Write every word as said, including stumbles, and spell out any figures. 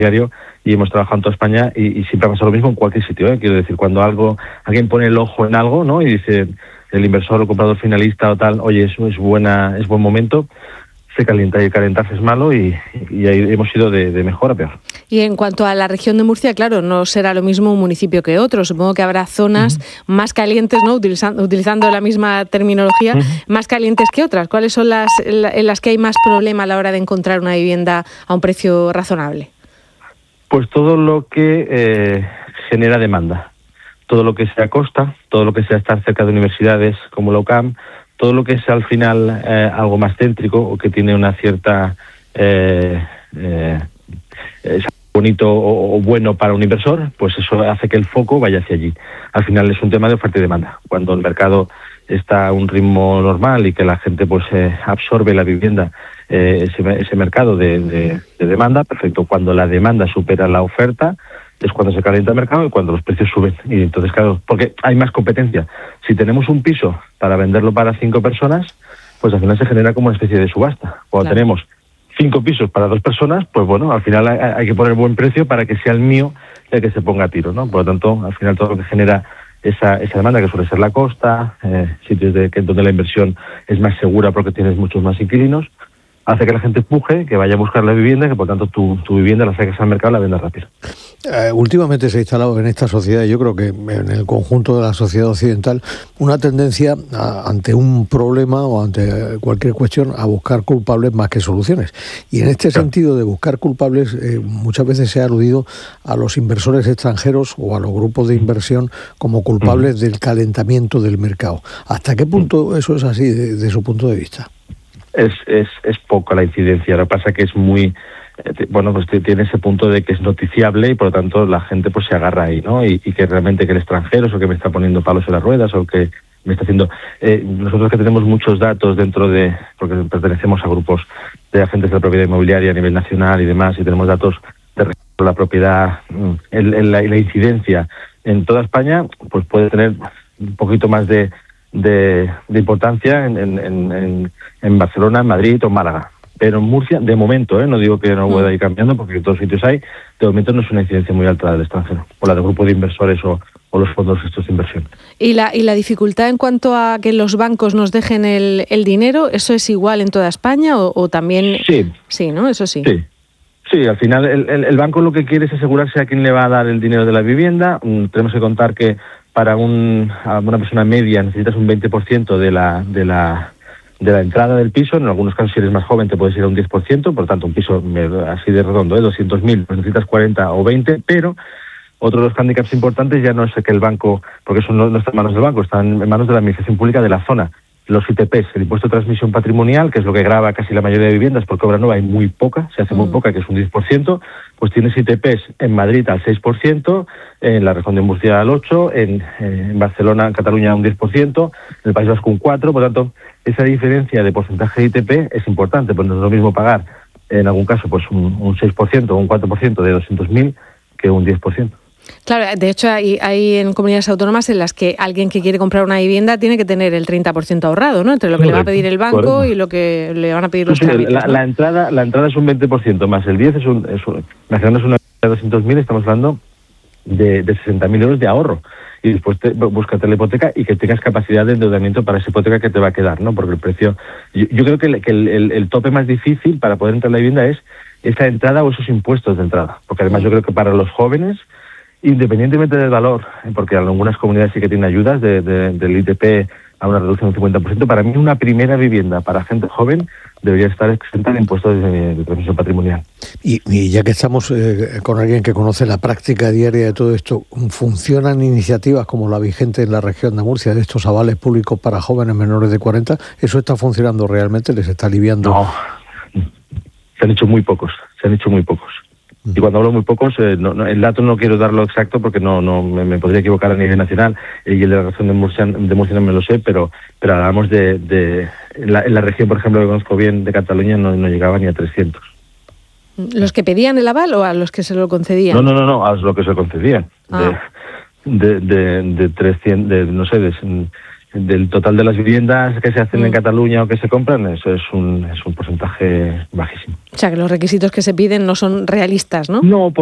diario y hemos trabajado en toda España y, y siempre ha pasado lo mismo en cualquier sitio, ¿eh? Quiero decir, cuando algo alguien pone el ojo en algo, ¿no? Y dice el inversor o comprador finalista o tal, oye, eso es buena, es buen momento, se calienta y calentarse es malo y, y ahí hemos ido de, de mejor a peor. Y en cuanto a la región de Murcia, claro, no será lo mismo un municipio que otro. Supongo que habrá zonas uh-huh. más calientes, ¿no? Utilizando, utilizando la misma terminología, uh-huh. más calientes que otras. ¿Cuáles son las en las que hay más problema a la hora de encontrar una vivienda a un precio razonable? Pues todo lo que eh, genera demanda. Todo lo que sea costa, todo lo que sea estar cerca de universidades como la U C A M, todo lo que sea al final eh, algo más céntrico o que tiene una cierta... Eh, eh, es bonito o, o bueno para un inversor, pues eso hace que el foco vaya hacia allí. Al final es un tema de oferta y demanda. Cuando el mercado está a un ritmo normal y que la gente pues eh, absorbe la vivienda, eh, ese, ese mercado de, de, de demanda, perfecto. Cuando la demanda supera la oferta, es cuando se calienta el mercado y cuando los precios suben. Y entonces, claro, porque hay más competencia. Si tenemos un piso para venderlo para cinco personas, pues al final se genera como una especie de subasta. Cuando claro. tenemos cinco pisos para dos personas, pues bueno, al final hay, hay que poner buen precio para que sea el mío el que se ponga a tiro, ¿no? Por lo tanto, al final todo lo que genera esa, esa demanda, que suele ser la costa, eh, sitios de, que, donde la inversión es más segura porque tienes muchos más inquilinos, hace que la gente empuje, que vaya a buscar la vivienda, que por tanto tu, tu vivienda la saques al mercado y la vendas rápido. Eh, últimamente se ha instalado en esta sociedad, yo creo que en el conjunto de la sociedad occidental, una tendencia a, ante un problema o ante cualquier cuestión a buscar culpables más que soluciones. Y en este claro. sentido de buscar culpables, eh, muchas veces se ha aludido a los inversores extranjeros o a los grupos de inversión como culpables mm. del calentamiento del mercado. ¿Hasta qué punto mm. eso es así de, de su punto de vista? Es, es, es poco la incidencia. Lo que pasa es que es muy... Eh, bueno, pues tiene ese punto de que es noticiable y por lo tanto la gente pues se agarra ahí, ¿no? Y, y que realmente que el extranjero es el que me está poniendo palos en las ruedas o que me está haciendo... Eh, nosotros que tenemos muchos datos dentro de... porque pertenecemos a grupos de agentes de la propiedad inmobiliaria a nivel nacional y demás, y tenemos datos de la propiedad, el, el, la, la incidencia en toda España, pues puede tener un poquito más de... De, de importancia en, en, en, en Barcelona, en Madrid o en Málaga. Pero en Murcia, de momento, ¿eh? No digo que no pueda ir cambiando, porque en todos sitios hay, de momento no es una incidencia muy alta del extranjero, o la de grupo de inversores o, o los fondos estos de inversión. ¿Y la, y la dificultad en cuanto a que los bancos nos dejen el, el dinero, eso es igual en toda España o, o también...? Sí. Sí, ¿no? Eso sí. Sí. Sí, al final el, el, el banco lo que quiere es asegurarse a quién le va a dar el dinero de la vivienda. Mm, tenemos que contar que para un, a una persona media necesitas un veinte por ciento de la, de la de la entrada del piso. En algunos casos, si eres más joven, te puedes ir a un diez por ciento. Por tanto, un piso así de redondo, ¿eh? doscientos mil, pues necesitas cuarenta o veinte, pero otro de los handicaps importantes ya no es que el banco, porque eso no, no está en manos del banco, está en manos de la administración pública de la zona. Los I T Ps, el impuesto de transmisión patrimonial, que es lo que grava casi la mayoría de viviendas, porque obra nueva hay muy poca, se hace muy mm. poca, que es un diez por ciento, pues tienes I T Ps en Madrid al seis por ciento, en la región de Murcia al ocho por ciento, en, en Barcelona, en Cataluña un diez por ciento, en el País Vasco un cuatro por ciento, por tanto, esa diferencia de porcentaje de I T P es importante, pues no es lo mismo pagar, en algún caso, pues un, un seis por ciento o un cuatro por ciento de doscientos mil que un diez por ciento. Claro, de hecho hay, hay en comunidades autónomas en las que alguien que quiere comprar una vivienda tiene que tener el treinta por ciento ahorrado, ¿no? Entre lo que correcto, le va a pedir el banco correcto. Y lo que le van a pedir los sí, trámites, la, ¿no? la entrada la entrada es un veinte por ciento más el diez es un... Es un imaginando una de doscientos mil, estamos hablando de, de sesenta mil euros de ahorro. Y después te, búscate la hipoteca y que tengas capacidad de endeudamiento para esa hipoteca que te va a quedar, ¿no? Porque el precio... Yo, yo creo que, el, que el, el, el tope más difícil para poder entrar en la vivienda es esa entrada o esos impuestos de entrada. Porque además yo creo que para los jóvenes, independientemente del valor, porque en algunas comunidades sí que tienen ayudas de, de, del I T P a una reducción del cincuenta por ciento, para mí una primera vivienda para gente joven debería estar exenta de impuestos de, de transmisión patrimonial. Y, y ya que estamos eh, con alguien que conoce la práctica diaria de todo esto, ¿funcionan iniciativas como la vigente en la región de Murcia de estos avales públicos para jóvenes menores de cuarenta? ¿Eso está funcionando realmente? ¿Les está aliviando? No, se han hecho muy pocos, se han hecho muy pocos. Y cuando hablo muy pocos, eh, no, no, el dato no quiero darlo exacto porque no no me, me podría equivocar a nivel nacional, eh, y el de la región de Murcia, de Murcia no me lo sé, pero pero hablamos de... de en, la, en la región, por ejemplo, que conozco bien, de Cataluña, no, no llegaba ni a trescientos. ¿Los que pedían el aval o a los que se lo concedían? No, no, no, no a los que se concedían. Ah. De, de, de, de trescientos, de, no sé, de, del total de las viviendas que se hacen mm. en Cataluña o que se compran, eso es un, es un porcentaje bajísimo. O sea, que los requisitos que se piden no son realistas, ¿no? No,